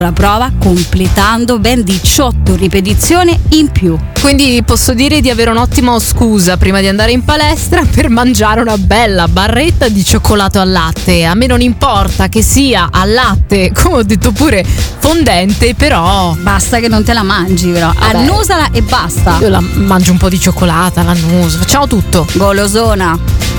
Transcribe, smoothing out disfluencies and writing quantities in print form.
la prova completando ben 18 ripetizioni in più. Quindi posso dire di avere un'ottima scusa prima di andare in palestra per mangiare una bella barretta di cioccolato al latte. A me non importa che sia al latte, come ho detto pure fondente, però basta che non te la mangi, però annusala e basta. Io la mangio un po' di cioccolata, l'annuso, facciamo tutto. Golosona.